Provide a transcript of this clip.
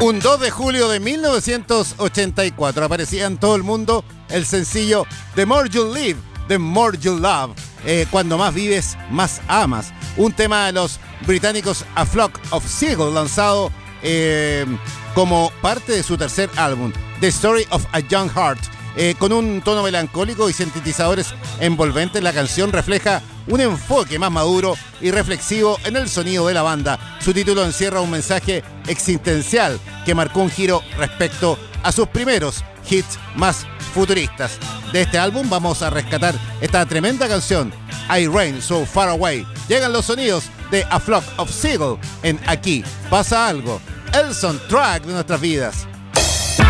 Un 2 de julio de 1984 aparecía en todo el mundo el sencillo The More You Live, The More You Love. Cuando más vives, más amas. Un tema de los británicos A Flock of Seagulls, lanzado como parte de su tercer álbum, The Story of a Young Heart. Con un tono melancólico y sintetizadores envolventes, la canción refleja un enfoque más maduro y reflexivo en el sonido de la banda. Su título encierra un mensaje existencial que marcó un giro respecto a sus primeros hits más futuristas. De este álbum vamos a rescatar esta tremenda canción, I Rain So Far Away. Llegan los sonidos de A Flock of Seagulls en Aquí Pasa Algo, el soundtrack de nuestras vidas.